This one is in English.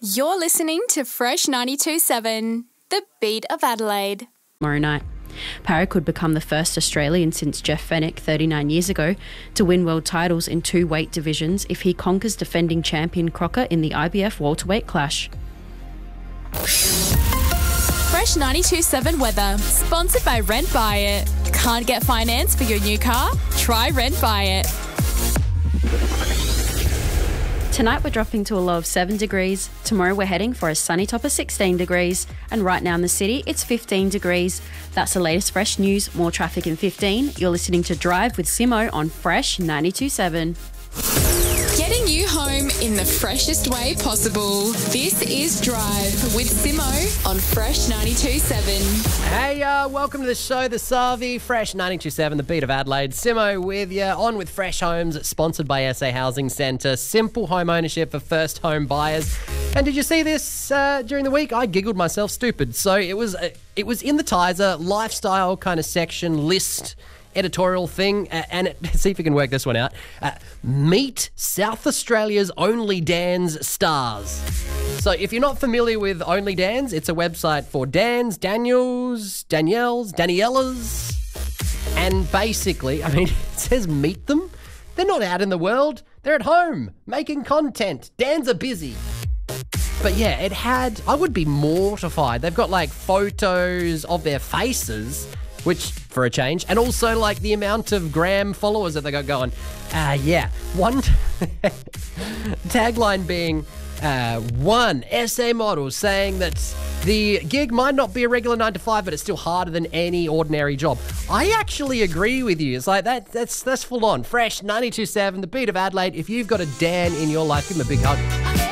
You're listening to Fresh 92.7, the beat of Adelaide. Tomorrow night. Parra could become the first Australian since Jeff Fenech 39 years ago to win world titles in 2 weight divisions if he conquers defending champion Crocker in the IBF welterweight clash. Fresh 92.7 weather, sponsored by Rent Buy It. Can't get finance for your new car? Try Rent Buy It. Tonight we're dropping to a low of 7 degrees. Tomorrow we're heading for a sunny top of 16 degrees. And right now in the city, it's 15 degrees. That's the latest Fresh news. More traffic in 15. You're listening to Drive with Simo on Fresh 92.7. Getting you home in the freshest way possible. This is Drive with Simo on Fresh 92.7. Hey, welcome to the show, the Savi, Fresh 92.7, the beat of Adelaide. Simo with you, on with Fresh Homes, sponsored by SA Housing Centre. Simple home ownership for first home buyers. And did you see this during the week? I giggled myself stupid. So it was in the Tizer lifestyle kind of section list editorial thing, and see if you can work this one out. Meet South Australia's Only Dans stars. So if you're not familiar with Only Dans, it's a website for Dans, Daniels, Danielles, Daniellas, and basically, I mean, it says meet them. They're not out in the world. They're at home making content. Dans are busy. But yeah, I would be mortified. They've got like photos of their faces, which, for a change, and also like the amount of gram followers that they got going. One tagline being one SA model saying that the gig might not be a regular 9 to 5, but it's still harder than any ordinary job. I actually agree with you. It's like that's full on. Fresh 92.7, the beat of Adelaide. If you've got a Dan in your life, give him a big hug.